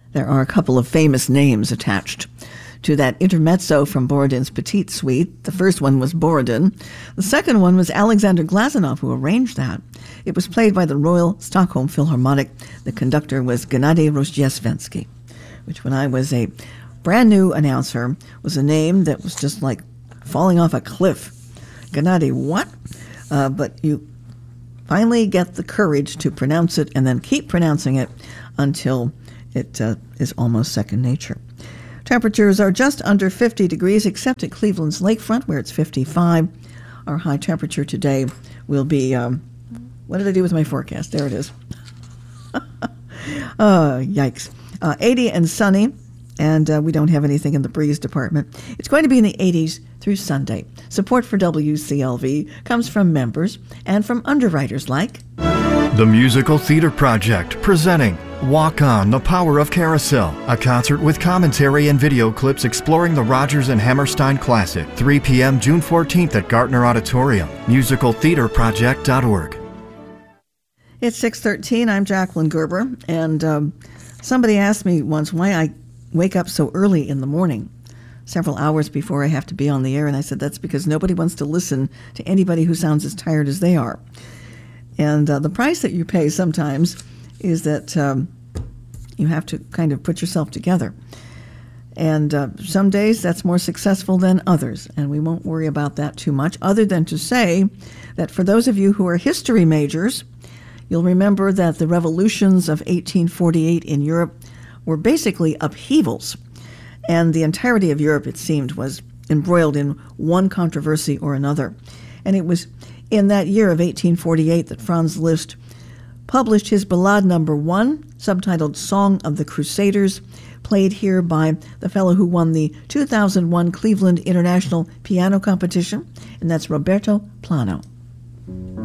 There are a couple of famous names attached to that intermezzo from Borodin's Petite Suite. The first one was Borodin. The second one was Alexander Glazunov, who arranged that. It was played by the Royal Stockholm Philharmonic. The conductor was Gennady Rozhdestvensky, which when I was a brand new announcer was a name that was just like falling off a cliff. Gennady, what? But you finally get the courage to pronounce it and then keep pronouncing it until it is almost second nature. Temperatures are just under 50 degrees, except at Cleveland's lakefront, where it's 55. Our high temperature today will be, what did I do with my forecast? There it is. Yikes. 80 and sunny, and we don't have anything in the breeze department. It's going to be in the 80s through Sunday. Support for WCLV comes from members and from underwriters like the Musical Theater Project, presenting Walk On, The Power of Carousel, a concert with commentary and video clips exploring the Rodgers and Hammerstein classic, 3 p.m. June 14th at Gartner Auditorium, musicaltheaterproject.org. It's 6:13. I'm Jacqueline Gerber, and somebody asked me once why I wake up so early in the morning, several hours before I have to be on the air, and I said that's because nobody wants to listen to anybody who sounds as tired as they are. And the price that you pay sometimes is that you have to kind of put yourself together. And some days that's more successful than others, and we won't worry about that too much, other than to say that for those of you who are history majors, you'll remember that the revolutions of 1848 in Europe were basically upheavals, and the entirety of Europe, it seemed, was embroiled in one controversy or another. And it was in that year of 1848 that Franz Liszt published his Ballade No. 1, subtitled Song of the Crusaders, played here by the fellow who won the 2001 Cleveland International Piano Competition, and that's Roberto Plano.